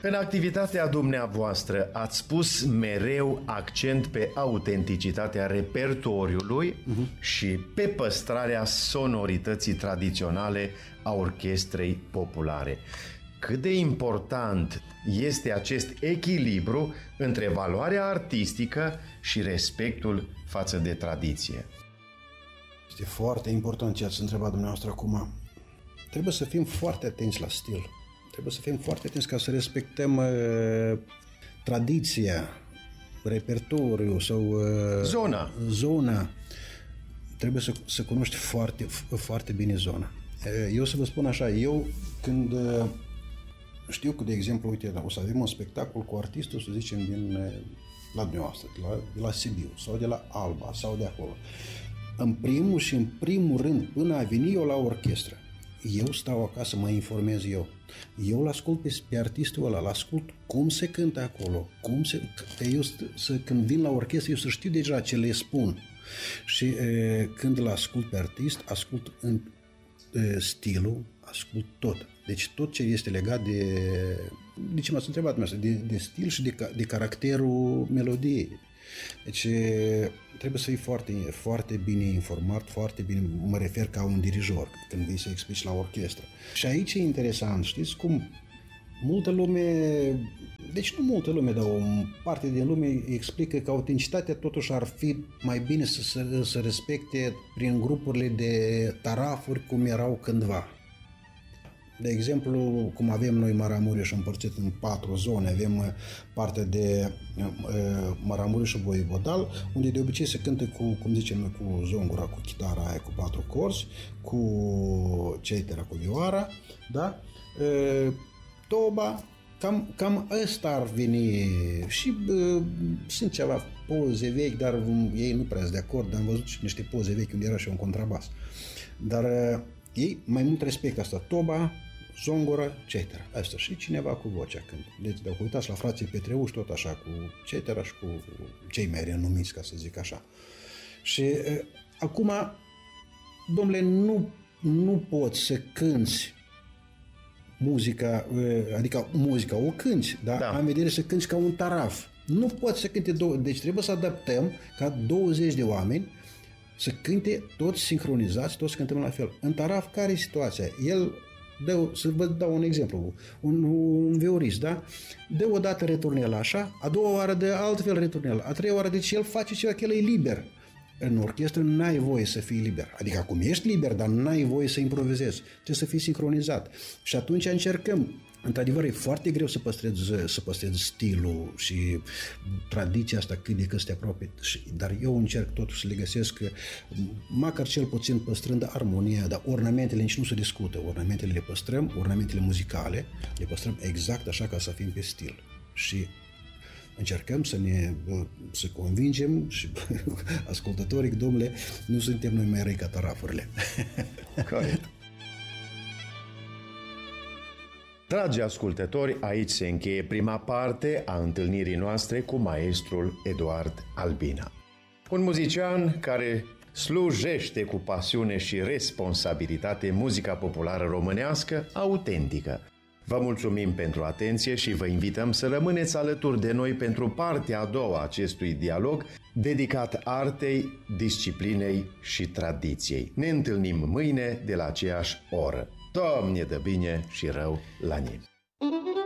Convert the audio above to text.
În activitatea dumneavoastră ați pus mereu accent pe autenticitatea repertoriului și pe păstrarea sonorității tradiționale a orchestrei populare. Cât de important este acest echilibru între valoarea artistică și respectul față de tradiție? Este foarte important ce ați întrebat dumneavoastră acum. Trebuie să fim foarte atenți la stil. Trebuie să fim foarte atenți ca să respectăm tradiția, repertoriul sau zona. Trebuie să cunoști foarte, foarte bine zona. Eu să vă spun așa, eu când știu că, de exemplu, uite, o să avem un spectacol cu artistul, să zicem, la dumneavoastră, de la Sibiu sau de la Alba sau de acolo. În primul rând, până a veni eu la orchestră, eu stau acasă, mă informez eu. Eu l-ascult pe artistul ăla, l-ascult cum se cântă acolo, când vin la orchestră, eu să știu deja ce le spun. Și când l-ascult pe artist, ascult în stilul, ascult tot. Deci tot ce este legat de ce m-ați întrebat, de stil și de caracterul melodiei. Deci trebuie să fii foarte, foarte bine informat, foarte bine, mă refer ca un dirijor, când vii să explici la orchestră. Și aici e interesant, știți cum multă lume, deci nu multă lume, dar o parte din lume explică că autenticitatea totuși ar fi mai bine să respecte prin grupurile de tarafuri cum erau cândva. De exemplu, cum avem noi Maramureș împărțit în 4 zone, avem partea de Maramureș și Voivodal, unde de obicei se cântă cu, cum zicem noi, cu zongura, cu chitara aia, cu 4 corzi, cu ceitera, cu vioara, da? Toba, cam ăsta ar veni și sunt ceva poze vechi, dar ei nu prea sunt de acord, am văzut și niște poze vechi unde era și un contrabas. Dar ei mai mult respectă asta, toba, zongura, cetera. Asta și cineva cu vocea când. Deci dacă uitați la frații Petreuși, tot așa, cu cetera și cu cei mai renumiți, ca să zic așa. Și acum, domnule, nu poți să cânți muzica, adică muzica o cânti, da? Am vedere să cânti ca un taraf. Nu poți să cânte deci trebuie să adaptăm ca 20 de oameni să cânte toți sincronizați, toți cântăm la fel. În taraf, care e situația? El să vă dau un exemplu. Un viorist, da? Dă o dată returnel așa, a doua oară de altfel returnel, a treia oară, deci el face ceva că el e liber. În orchestră n-ai voie să fii liber. Adică acum ești liber, dar n-ai voie să improvizezi. Trebuie să fii sincronizat. Și atunci încercăm. Într-adevăr, e foarte greu să păstrezi stilul și tradiția asta cât de cât te apropie. Dar eu încerc totuși să le găsesc, măcar cel puțin păstrând armonia, dar ornamentele nici nu se discută. Ornamentele le păstrăm, ornamentele muzicale le păstrăm exact așa ca să fim pe stil. Și încercăm să convingem și ascultătorii, domnule, nu suntem noi mai răi ca tarafurile. Corect. Dragi ascultători, aici se încheie prima parte a întâlnirii noastre cu maestrul Eduard Albina. Un muzician care slujește cu pasiune și responsabilitate muzica populară românească autentică. Vă mulțumim pentru atenție și vă invităm să rămâneți alături de noi pentru partea a doua a acestui dialog dedicat artei, disciplinei și tradiției. Ne întâlnim mâine de la aceeași oră. Doamne dă bine și rău la nimeni!